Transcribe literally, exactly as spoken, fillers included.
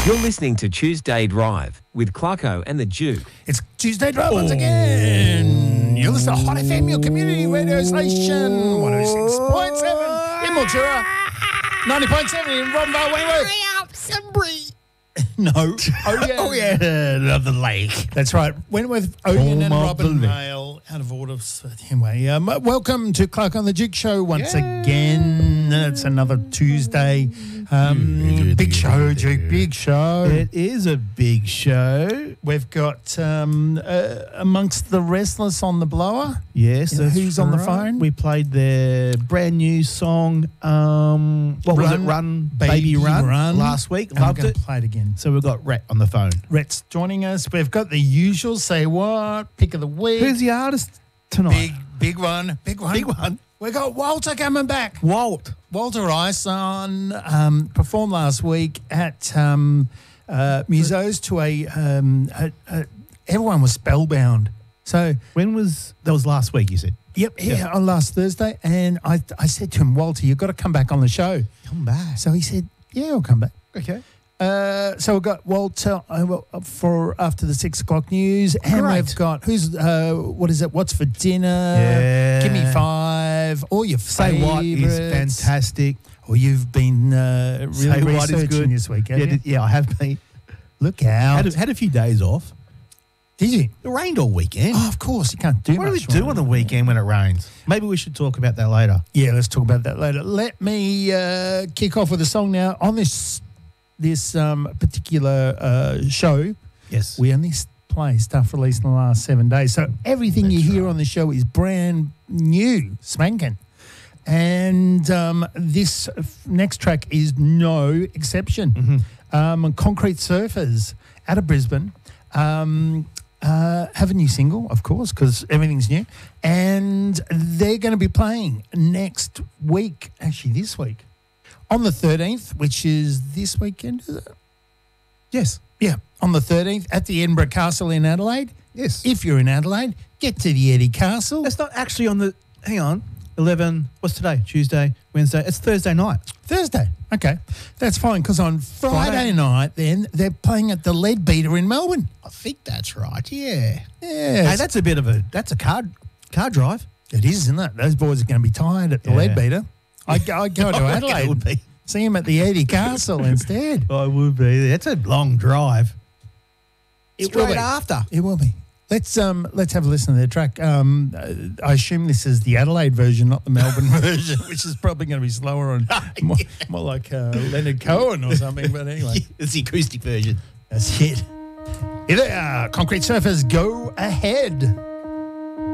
You're listening to Tuesday Drive with Clarko and the Duke. It's Tuesday Drive once again. You're listening to Hot F M, your community radio station. one oh six point seven in Mildura. ninety point seven in Robinvale, Wentworth. No. Oh, yeah. Oh, yeah. Love the lake. That's right. Wentworth, Odeon and Home of the Robinvale. Out of order. Anyway, um, welcome to Clark on the Duke Show once again. It's another Tuesday. Um, big show, Duke. Big show. It is a big show. We've got um, uh, amongst the restless on the blower. Yes. You know, that's who's on the right. phone? We played their brand new song, um, what was it, Run, Run, Baby, Baby Run, Run. last week. And we're Loved gonna it. play it again. So we've got Rhett on the phone. Rhett's joining us. We've got the usual say what, pick of the week. Who's the artist tonight? Big, big one. Big one. Big one. We got Walter coming back. Walt. Walter Rice on um, performed last week at um, uh, Musos to a, um, a, a everyone was spellbound. So When was, that was last week, you said? yep, yeah, on last Thursday, and I I said to him, Walter, you've got to come back on the show. Come back. So he said, yeah, I'll come back. Okay. Uh, so we've got Walter uh, well, for after the six o'clock news, and Great. we've got who's uh, what is it? What's for dinner? Yeah. Give me five. All your Say What is favourites. fantastic. Or you've been uh, really Say What is researching good. this week, have Yeah, you? did, yeah, I have been. Look out! Had a, had a few days off. Did you? It rained all weekend. Oh, of course, you can't do what do we much. do right? on the weekend when it rains? Maybe we should talk about that later. Yeah, let's talk about that later. Let me uh, kick off with a song now. On this this um, particular uh, show, Yes. we only s- play stuff released in the last seven days. So everything you That's hear right. on the show is brand new, spanking. And um, this f- next track is no exception. Mm-hmm. Um, Concrete Surfers out of Brisbane um, uh, have a new single, of course, because everything's new. And they're going to be playing next week, actually this week, on the thirteenth, which is this weekend, is it? Yes. Yeah, on the thirteenth at the Edinburgh Castle in Adelaide. Yes. If you're in Adelaide, get to the Eddie Castle. It's not actually on the, hang on, eleven, what's today? Tuesday, Wednesday. It's Thursday night. Thursday. Okay, that's fine, because on Friday, Friday. night, then, they're playing at the Leadbeater in Melbourne. I think that's right, yeah. Yeah, Hey, that's a bit of a, that's a car, car drive. it is, isn't it? Those boys are going to be tired at the Yeah. Leadbeater. I go, I go to I reckon it Adelaide, would be. see them at the Eddie Castle instead. I would be. That's a long drive. It will Straight be. after. It will be. Let's um let's have a listen to the track. Um, uh, I assume this is the Adelaide version, not the Melbourne version, which is probably going to be slower and more, more like uh, Leonard Cohen or something. But anyway, It's the acoustic version. that's it. Here they are, Concrete Surfers. Go ahead.